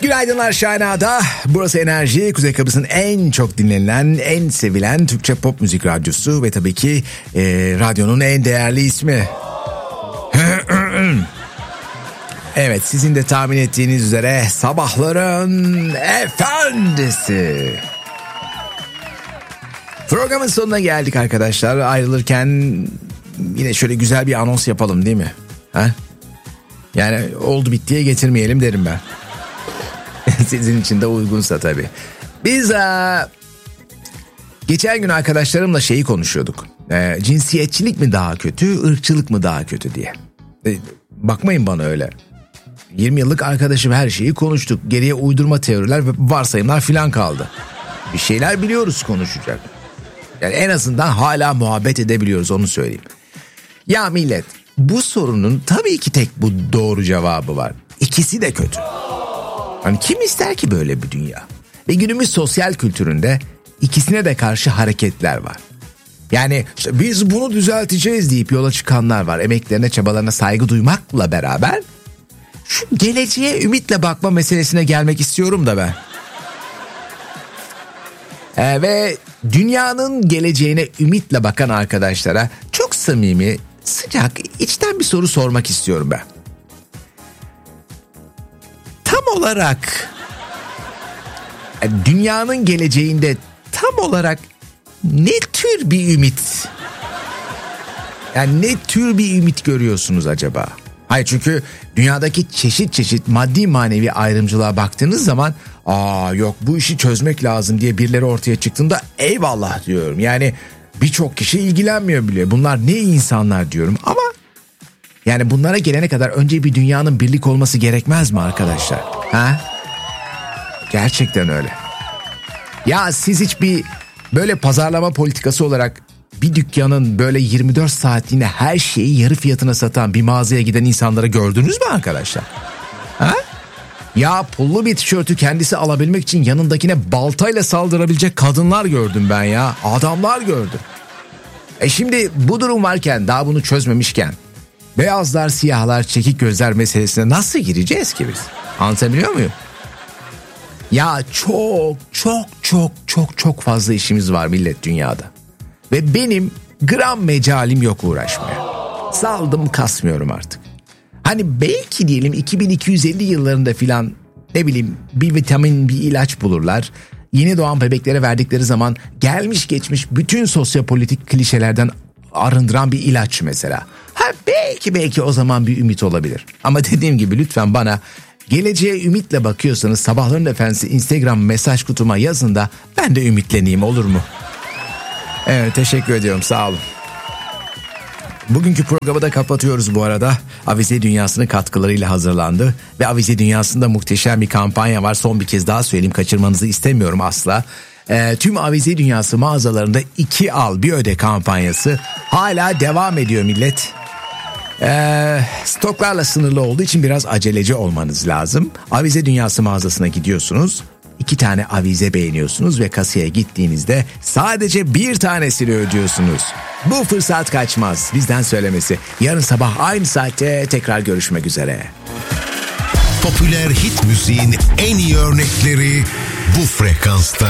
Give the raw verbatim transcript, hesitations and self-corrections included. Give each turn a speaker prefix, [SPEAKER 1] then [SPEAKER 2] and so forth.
[SPEAKER 1] Günaydınlar Şahina'da. Burası Enerji, Kuzey Kıbrıs'ın en çok dinlenilen, en sevilen Türkçe pop müzik radyosu ve tabii ki e, radyonun en değerli ismi. Evet, sizin de tahmin ettiğiniz üzere sabahların efendisi. Programın sonuna geldik arkadaşlar. Ayrılırken yine şöyle güzel bir anons yapalım değil mi? Ha? Yani oldu bittiye getirmeyelim derim ben. Sizin için de uygunsa tabii. Biz a, geçen gün arkadaşlarımla şeyi konuşuyorduk. E, cinsiyetçilik mi daha kötü, ırkçılık mı daha kötü diye. E, bakmayın bana öyle. yirmi yıllık arkadaşım, her şeyi konuştuk. Geriye uydurma teoriler ve varsayımlar filan kaldı. Bir şeyler biliyoruz konuşacak. Yani en azından hala muhabbet edebiliyoruz, onu söyleyeyim. Ya millet, bu sorunun tabii ki tek bu doğru cevabı var. İkisi de kötü. Hani kim ister ki böyle bir dünya? Ve günümüz sosyal kültüründe ikisine de karşı hareketler var. Yani işte biz bunu düzelteceğiz deyip yola çıkanlar var. Emeklerine, çabalarına saygı duymakla beraber şu geleceğe ümitle bakma meselesine gelmek istiyorum da ben. Ee, ve dünyanın geleceğine ümitle bakan arkadaşlara çok samimi, sıcak, içten bir soru sormak istiyorum ben. Tam olarak dünyanın geleceğinde tam olarak ne tür bir ümit, yani ne tür bir ümit görüyorsunuz acaba? Hayır, çünkü dünyadaki çeşit çeşit maddi manevi ayrımcılığa baktığınız zaman aa yok bu işi çözmek lazım diye birileri ortaya çıktığında eyvallah diyorum. Yani birçok kişi ilgilenmiyor bile. Bunlar ne insanlar diyorum ama yani bunlara gelene kadar önce bir dünyanın birlik olması gerekmez mi arkadaşlar? Ha? Gerçekten öyle. Ya siz hiç bir böyle pazarlama politikası olarak bir dükkanın böyle yirmi dört saatliğine her şeyi yarı fiyatına satan bir mağazaya giden insanları gördünüz mü arkadaşlar? Ha? Ya pullu bir tişörtü kendisi alabilmek için yanındakine baltayla saldırabilecek kadınlar gördüm ben ya. Adamlar gördüm. E şimdi bu durum varken, daha bunu çözmemişken beyazlar, siyahlar, çekik gözler meselesine nasıl gireceğiz ki biz? Anlatabiliyor muyum? Ya çok çok çok çok çok fazla işimiz var millet dünyada. Ve benim gram mecalim yok uğraşmaya. Saldım, kasmıyorum artık. Hani belki diyelim iki bin iki yüz elli yıllarında filan ne bileyim bir vitamin, bir ilaç bulurlar. Yeni doğan bebeklere verdikleri zaman gelmiş geçmiş bütün sosyopolitik klişelerden arındıran bir ilaç mesela. Ha belki belki o zaman bir ümit olabilir. Ama dediğim gibi lütfen bana geleceğe ümitle bakıyorsanız Sabahların Efendisi Instagram mesaj kutuma yazın da ben de ümitleneyim, olur mu? Evet, teşekkür ediyorum, sağ olun. Bugünkü programı da kapatıyoruz bu arada. Avize Dünyası'nın katkılarıyla hazırlandı. Ve Avize Dünyası'nda muhteşem bir kampanya var. Son bir kez daha söyleyeyim, kaçırmanızı istemiyorum asla. Ee, tüm Avize Dünyası mağazalarında iki al bir öde kampanyası hala devam ediyor millet. Ee, stoklarla sınırlı olduğu için biraz aceleci olmanız lazım. Avize Dünyası mağazasına gidiyorsunuz. İki tane avize beğeniyorsunuz ve kasaya gittiğinizde sadece bir tanesini ödüyorsunuz. Bu fırsat kaçmaz, bizden söylemesi. Yarın sabah aynı saatte tekrar görüşmek üzere.
[SPEAKER 2] Popüler hit müziğin en iyi örnekleri bu frekansta.